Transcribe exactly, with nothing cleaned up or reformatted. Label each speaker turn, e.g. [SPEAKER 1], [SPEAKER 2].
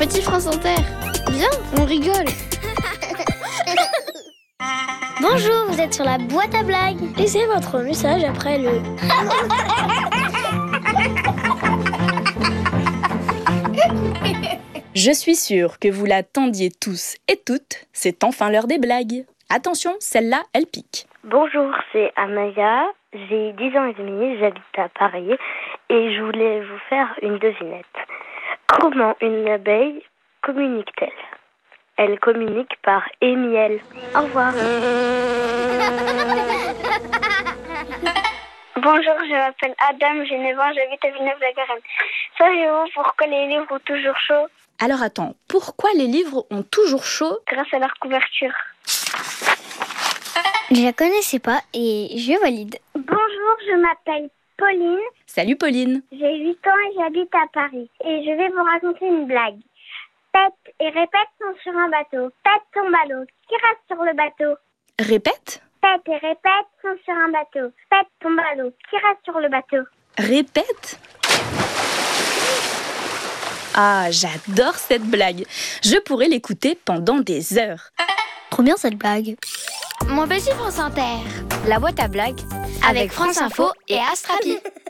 [SPEAKER 1] Petit France Inter. Viens, on rigole.
[SPEAKER 2] Bonjour, vous êtes sur la boîte à blagues. Laissez votre message après le...
[SPEAKER 3] Je suis sûre que vous l'attendiez tous et toutes, c'est enfin l'heure des blagues. Attention, celle-là, elle pique.
[SPEAKER 4] Bonjour, c'est Amaya, j'ai dix ans et demi, j'habite à Paris et je voulais vous faire une devinette. Comment une abeille communique-t-elle ? Elle communique par émiel. Au revoir.
[SPEAKER 5] Bonjour, je m'appelle Adam, j'ai neuf ans, j'habite à Villeneuve-la-Garenne. Savez-vous pourquoi les livres ont toujours chaud ?
[SPEAKER 3] Alors attends, pourquoi les livres ont toujours chaud ?
[SPEAKER 5] Grâce à leur couverture.
[SPEAKER 2] Je la connaissais pas et je valide.
[SPEAKER 5] Bonjour, je m'appelle Pauline.
[SPEAKER 3] Salut Pauline.
[SPEAKER 5] J'ai huit ans et j'habite à Paris. Et je vais vous raconter une blague. Pète et répète sont sur un bateau. Pète tombe à l'eau. Qui reste sur le bateau ?
[SPEAKER 3] Répète.
[SPEAKER 5] Pète et répète sont sur un bateau. Pète tombe à l'eau. Qui reste sur le bateau ?
[SPEAKER 3] Répète. Ah, j'adore cette blague. Je pourrais l'écouter pendant des heures.
[SPEAKER 2] Trop bien cette blague.
[SPEAKER 1] Mon petit France Inter. La boîte à blagues. Avec France Info et Astrapi.